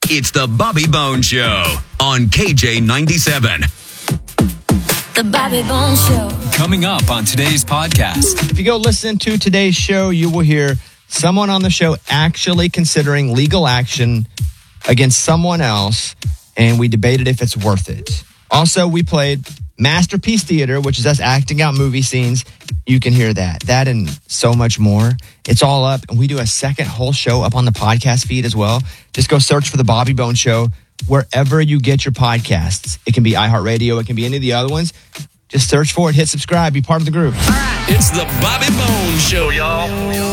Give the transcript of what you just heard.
It's the Bobby Bones Show on KJ97. The Bobby Bones Show. Coming up on today's podcast. If you go listen to today's show, you will hear someone on the show actually considering legal action against someone else, and we debated if it's worth it. Also, we played Masterpiece Theater, which is us acting out movie scenes. You can hear that and so much more. It's all up, and we do a second whole show up on the podcast feed as well. Just go search for the Bobby Bones Show wherever you get your podcasts. It can be iHeartRadio, it can be any of the other ones. Just search for it, hit subscribe, be part of the group. It's the Bobby Bones Show, y'all.